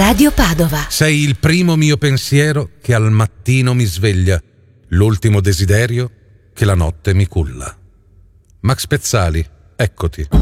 Radio Padova. Sei il primo mio pensiero che al mattino mi sveglia, l'ultimo desiderio che la notte mi culla. Max Pezzali, eccoti.